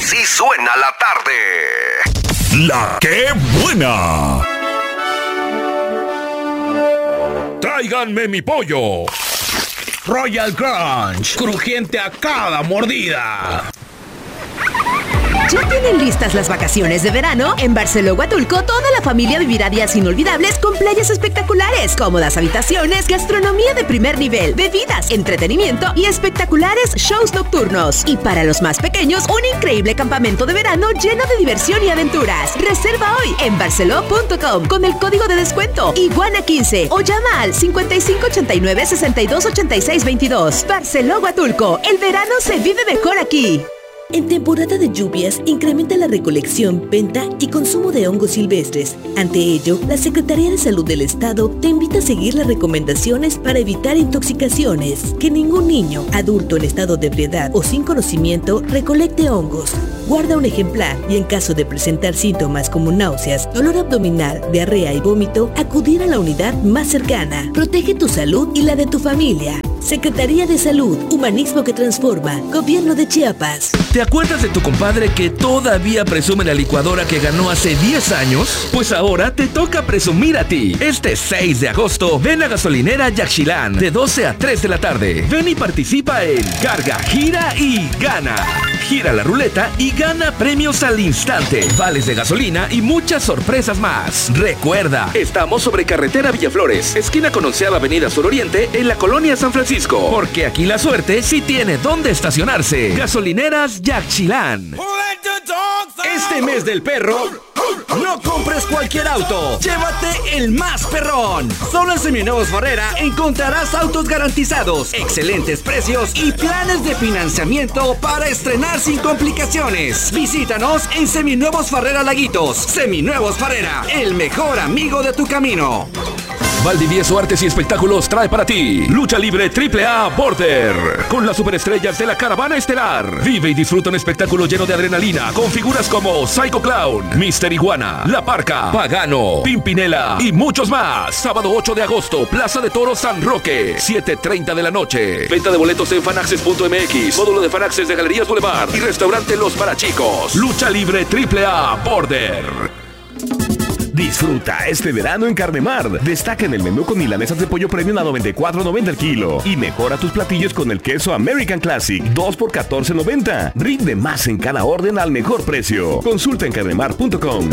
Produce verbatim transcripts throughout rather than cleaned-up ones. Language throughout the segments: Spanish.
Así suena la tarde. La que buena. Tráiganme mi pollo. Royal Crunch, crujiente a cada mordida. ¿Ya tienen listas las vacaciones de verano? En Barceló Huatulco, toda la familia vivirá días inolvidables con playas espectaculares, cómodas habitaciones, gastronomía de primer nivel, bebidas, entretenimiento y espectaculares shows nocturnos. Y para los más pequeños, un increíble campamento de verano lleno de diversión y aventuras. Reserva hoy en barceló punto com con el código de descuento Iguana quince o llama al cincuenta y cinco ochenta y nueve sesenta y dos ochenta y seis veintidós. Barceló Huatulco, el verano se vive mejor aquí. En temporada de lluvias, incrementa la recolección, venta y consumo de hongos silvestres. Ante ello, la Secretaría de Salud del Estado te invita a seguir las recomendaciones para evitar intoxicaciones. Que ningún niño, adulto en estado de ebriedad o sin conocimiento recolecte hongos. Guarda un ejemplar y en caso de presentar síntomas como náuseas, dolor abdominal, diarrea y vómito, acudir a la unidad más cercana. Protege tu salud y la de tu familia. Secretaría de Salud, Humanismo que Transforma, Gobierno de Chiapas. ¿Te acuerdas de tu compadre que todavía presume la licuadora que ganó hace diez años? Pues ahora te toca presumir a ti. Este seis de agosto, ven a Gasolinera Yaxchilán de doce a tres de la tarde. Ven y participa en Carga, Gira y Gana. Gira la ruleta y gana premios al instante, vales de gasolina y muchas sorpresas más. Recuerda, estamos sobre carretera Villaflores, esquina con onceava Avenida Suroriente, en la colonia San Francisco. Porque aquí la suerte sí tiene dónde estacionarse. Gasolineras Yaxchilán. Este mes del perro, no compres cualquier auto. Llévate el más perrón. Solo en Seminuevos Farrera encontrarás autos garantizados, excelentes precios y planes de financiamiento para estrenar sin complicaciones. Visítanos en Seminuevos Farrera Laguitos. Seminuevos Farrera, el mejor amigo de tu camino. Valdivieso Artes y Espectáculos trae para ti Lucha Libre triple A Border, con las superestrellas de la Caravana Estelar. Vive y disfruta un espectáculo lleno de adrenalina, con figuras como Psycho Clown, Mister Iguana, La Parca, Pagano, Pimpinela y muchos más. Sábado ocho de agosto, Plaza de Toros San Roque, siete treinta de la noche. Venta de boletos en fanaxes punto m x, módulo de Fanaxes de Galerías Boulevard y restaurante Los Parachicos. Lucha Libre triple A Border. Disfruta este verano en Carnemar. Destaca en el menú con milanesas de pollo premium a noventa y cuatro noventa el kilo. Y mejora tus platillos con el queso American Classic, dos por catorce noventa. Rinde más en cada orden al mejor precio. Consulta en carnemar punto com.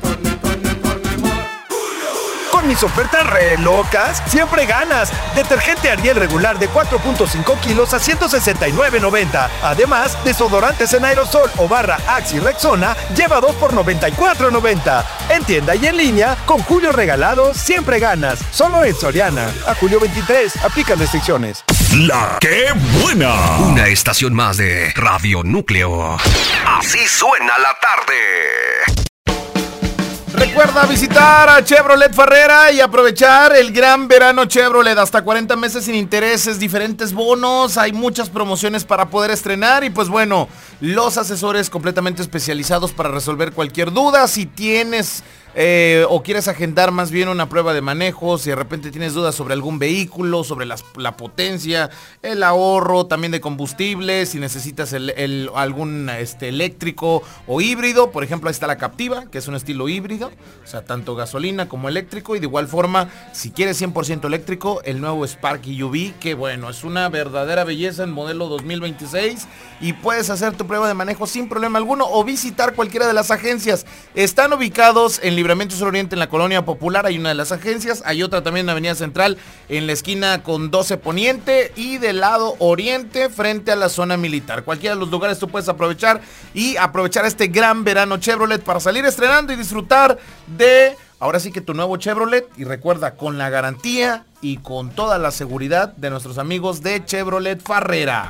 Con mis ofertas re locas, siempre ganas. Detergente Ariel regular de cuatro punto cinco kilos a ciento sesenta y nueve noventa. Además, desodorantes en aerosol o barra Axe y Rexona lleva dos por noventa y cuatro noventa. En tienda y en línea, con Julio regalado, siempre ganas. Solo en Soriana. A julio veintitrés, aplican restricciones. La que buena. Una estación más de Radio Núcleo. Así suena la tarde. Recuerda visitar a Chevrolet Farrera y aprovechar el gran verano Chevrolet. Hasta cuarenta meses sin intereses, diferentes bonos, hay muchas promociones para poder estrenar. Y pues bueno, los asesores completamente especializados para resolver cualquier duda. Si tienes eh, o quieres agendar más bien una prueba de manejo, si de repente tienes dudas sobre algún vehículo, sobre las, la potencia, el ahorro también de combustible, si necesitas el, el, algún este, eléctrico o híbrido. Por ejemplo, ahí está la Captiva, que es un estilo híbrido, o sea, tanto gasolina como eléctrico. Y de igual forma, si quieres cien por ciento eléctrico, el nuevo Sparky U V, que bueno, es una verdadera belleza en modelo dos mil veintiséis. Y puedes hacer tu prueba de manejo sin problema alguno o visitar cualquiera de las agencias. Están ubicados en Libramiento Sur Oriente, en la Colonia Popular, hay una de las agencias. Hay otra también en Avenida Central, en la esquina con doce Poniente, y del lado oriente, frente a la zona militar. Cualquiera de los lugares tú puedes aprovechar y aprovechar este gran verano Chevrolet para salir estrenando y disfrutar de, ahora sí que tu nuevo Chevrolet. Y recuerda, con la garantía y con toda la seguridad de nuestros amigos de Chevrolet Farrera.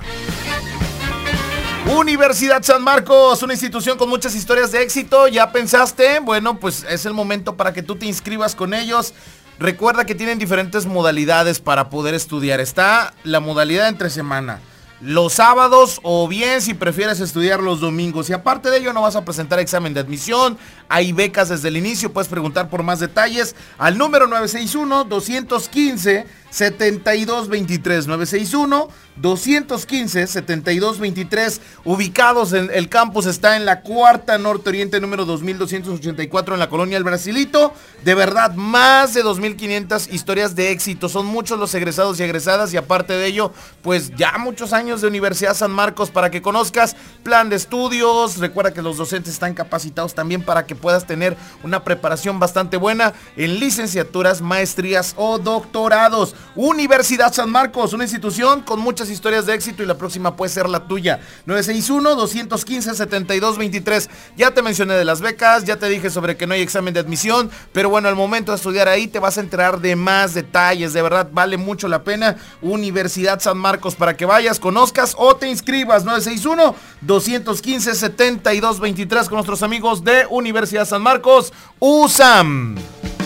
Universidad San Marcos, una institución con muchas historias de éxito. ¿Ya pensaste? Bueno, pues es el momento para que tú te inscribas con ellos. Recuerda que tienen diferentes modalidades para poder estudiar. Está la modalidad entre semana, los sábados, o bien si prefieres estudiar los domingos. Y aparte de ello, no vas a presentar examen de admisión. Hay becas desde el inicio. Puedes preguntar por más detalles al número nueve seis uno, dos uno cinco, setenta y dos veintitrés, nueve seis uno, dos uno cinco, setenta y dos veintitrés, ubicados en el campus, está en la cuarta norte oriente número dos mil doscientos ochenta y cuatro en la colonia El Brasilito. De verdad, más de dos mil quinientas historias de éxito, son muchos los egresados y egresadas, y aparte de ello, pues ya muchos años de Universidad San Marcos para que conozcas plan de estudios. Recuerda que los docentes están capacitados también para que puedas tener una preparación bastante buena en licenciaturas, maestrías o doctorados. Universidad San Marcos, una institución con muchas historias de éxito, y la próxima puede ser la tuya. nueve seis uno, dos uno cinco, setenta y dos veintitrés. Ya te mencioné de las becas, ya te dije sobre que no hay examen de admisión, pero bueno, al momento de estudiar ahí te vas a enterar de más detalles. De verdad, vale mucho la pena Universidad San Marcos para que vayas, conozcas o te inscribas. Nueve seis uno, dos uno cinco, setenta y dos veintitrés con nuestros amigos de Universidad San Marcos, U S A M.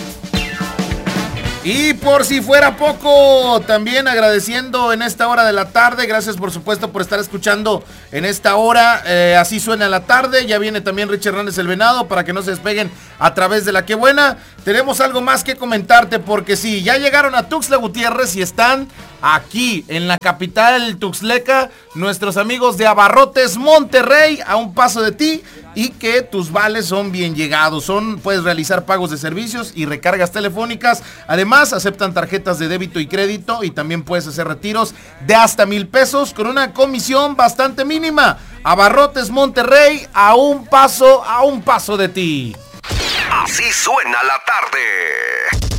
Y por si fuera poco, también agradeciendo en esta hora de la tarde, gracias por supuesto por estar escuchando en esta hora, eh, así suena la tarde. Ya viene también Rich Hernández el Venado para que no se despeguen a través de la que buena. Tenemos algo más que comentarte, porque sí, ya llegaron a Tuxtla Gutiérrez y están aquí en la capital tuxtleca nuestros amigos de Abarrotes Monterrey, a un paso de ti, y que tus vales son bien llegados. Son, puedes realizar pagos de servicios y recargas telefónicas. Además, aceptan tarjetas de débito y crédito, y también puedes hacer retiros de hasta mil pesos con una comisión bastante mínima. Abarrotes Monterrey, a un paso, a un paso de ti. Así suena la tarde.